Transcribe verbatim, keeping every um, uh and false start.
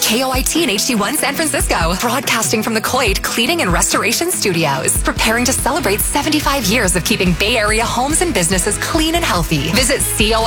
K O I T and H D one San Francisco, broadcasting from the Coit Cleaning and Restoration Studios, preparing to celebrate seventy-five years of keeping Bay Area homes and businesses clean and healthy. Visit C O